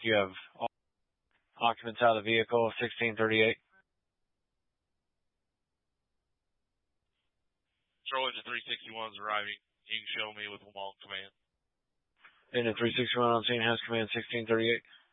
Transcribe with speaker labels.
Speaker 1: You have all occupants out of the vehicle, 1638.
Speaker 2: Control engine 361 is arriving. You can show me with Lamont command.
Speaker 1: Engine 361 on scene has command 1638.